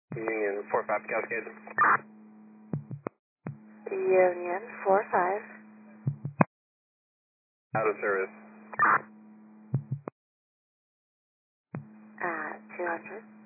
Union 45 Cascade. Union 45. Out of service. At 200.